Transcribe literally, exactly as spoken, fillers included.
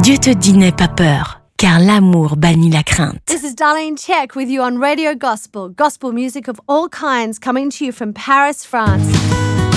Dieu te dit n'aie pas peur, car l'amour bannit la crainte. This is Darlene Check with you on Radio Gospel, gospel music of all kinds coming to you from Paris, France.